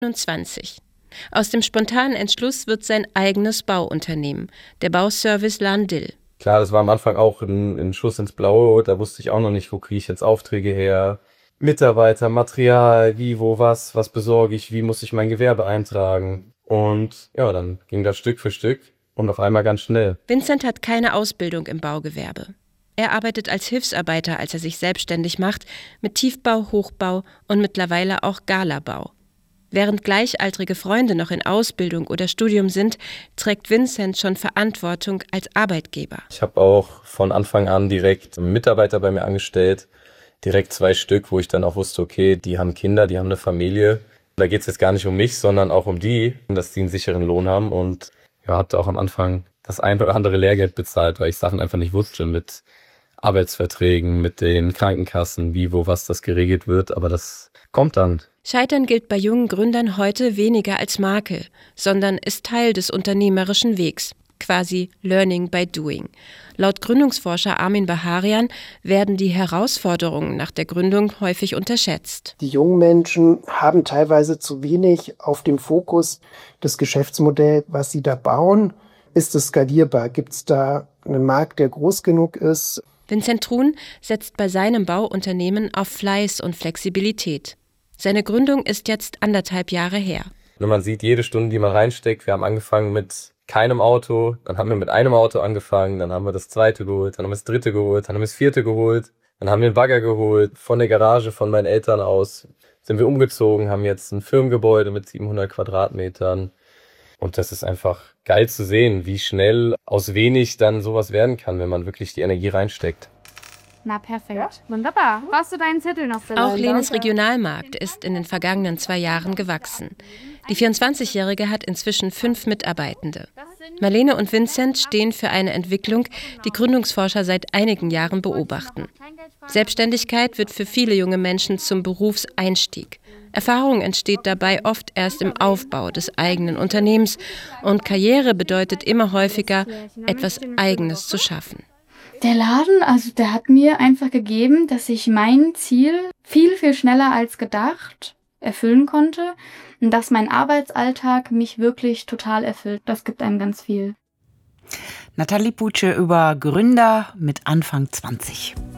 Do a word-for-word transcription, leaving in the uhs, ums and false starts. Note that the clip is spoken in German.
neunundzwanzig. Aus dem spontanen Entschluss wird sein eigenes Bauunternehmen, der Bauservice Lahn-Dill. Klar, das war am Anfang auch ein, ein Schuss ins Blaue. Da wusste ich auch noch nicht, wo kriege ich jetzt Aufträge her. Mitarbeiter, Material, wie, wo, was, was besorge ich, wie muss ich mein Gewerbe eintragen. Und ja, dann ging das Stück für Stück und auf einmal ganz schnell. Vincent hat keine Ausbildung im Baugewerbe. Er arbeitet als Hilfsarbeiter, als er sich selbstständig macht, mit Tiefbau, Hochbau und mittlerweile auch Galabau. Während gleichaltrige Freunde noch in Ausbildung oder Studium sind, trägt Vincent schon Verantwortung als Arbeitgeber. Ich habe auch von Anfang an direkt Mitarbeiter bei mir angestellt, direkt zwei Stück, wo ich dann auch wusste, okay, die haben Kinder, die haben eine Familie. Da geht es jetzt gar nicht um mich, sondern auch um die, dass die einen sicheren Lohn haben. Und ja, hatte auch am Anfang das ein oder andere Lehrgeld bezahlt, weil ich Sachen einfach nicht wusste mit Arbeitsverträgen, mit den Krankenkassen, wie, wo, was das geregelt wird. Aber das kommt dann. Scheitern gilt bei jungen Gründern heute weniger als Makel, sondern ist Teil des unternehmerischen Wegs, quasi Learning by Doing. Laut Gründungsforscher Armin Baharian werden die Herausforderungen nach der Gründung häufig unterschätzt. Die jungen Menschen haben teilweise zu wenig auf dem Fokus das Geschäftsmodell, was sie da bauen. Ist es skalierbar? Gibt es da einen Markt, der groß genug ist? Vincent Truhn setzt bei seinem Bauunternehmen auf Fleiß und Flexibilität. Seine Gründung ist jetzt anderthalb Jahre her. Wenn man sieht, jede Stunde, die man reinsteckt, wir haben angefangen mit keinem Auto, dann haben wir mit einem Auto angefangen, dann haben wir das zweite geholt, dann haben wir das dritte geholt, dann haben wir das vierte geholt, dann haben wir einen Bagger geholt. Von der Garage von meinen Eltern aus sind wir umgezogen, haben jetzt ein Firmengebäude mit siebenhundert Quadratmetern. Und das ist einfach geil zu sehen, wie schnell aus wenig dann sowas werden kann, wenn man wirklich die Energie reinsteckt. Na, perfekt. Ja? Wunderbar. Brauchst du deinen Zettel noch? Auch Lenes Regionalmarkt ist in den vergangenen zwei Jahren gewachsen. Die vierundzwanzigjährige hat inzwischen fünf Mitarbeitende. Marlene und Vincent stehen für eine Entwicklung, die Gründungsforscher seit einigen Jahren beobachten. Selbstständigkeit wird für viele junge Menschen zum Berufseinstieg. Erfahrung entsteht dabei oft erst im Aufbau des eigenen Unternehmens und Karriere bedeutet immer häufiger, etwas Eigenes zu schaffen. Der Laden, also der hat mir einfach gegeben, dass ich mein Ziel viel, viel schneller als gedacht erfüllen konnte und dass mein Arbeitsalltag mich wirklich total erfüllt. Das gibt einem ganz viel. Nathalie Putsche über Gründer mit Anfang zwanzig.